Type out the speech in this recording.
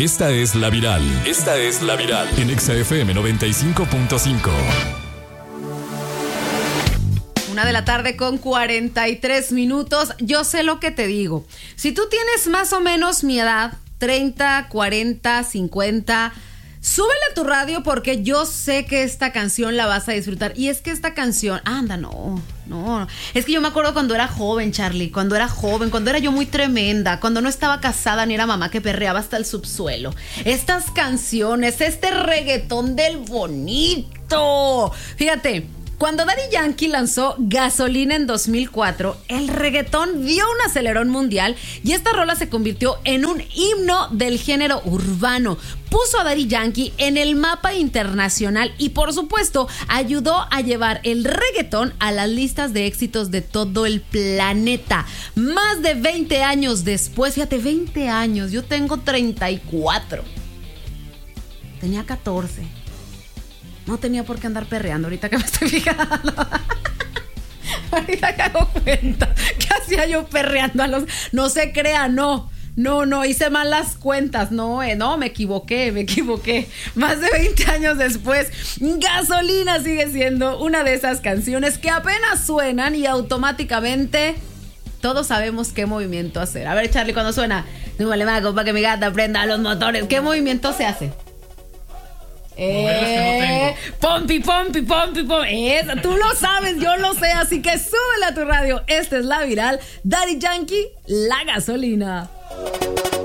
Esta es La Viral. Esta es La Viral. En Exa FM 95.5. 1:43 p.m. Yo sé lo que te digo. Si tú tienes más o menos mi edad, 30, 40, 50, súbele a tu radio porque yo sé que esta canción la vas a disfrutar. Y es que esta canción, no. Es que yo me acuerdo cuando era joven, Charlie, cuando era yo muy tremenda, cuando no estaba casada ni era mamá que perreaba hasta el subsuelo. Estas canciones, este reggaetón del bonito. Fíjate, cuando Daddy Yankee lanzó Gasolina en 2004, el reggaetón dio un acelerón mundial y esta rola se convirtió en un himno del género urbano. Puso a Daddy Yankee en el mapa internacional y, por supuesto, ayudó a llevar el reggaetón a las listas de éxitos de todo el planeta. Más de 20 años después, fíjate, 20 años, yo tengo 34. Tenía 14. No tenía por qué andar perreando, ahorita que me estoy fijando. Ahorita que hago cuenta, ¿qué hacía yo perreando a los...? No se crea, no, hice mal las cuentas, no, me equivoqué. Más de 20 años después, Gasolina sigue siendo una de esas canciones que apenas suenan y automáticamente todos sabemos qué movimiento hacer. A ver, Charlie, cuando suena, no le mago para que mi gata prenda los motores, ¿qué movimiento se hace? Pompi. Esa, tú lo sabes, yo lo sé, así que súbela a tu radio. Esta es La Viral. Daddy Yankee, La Gasolina.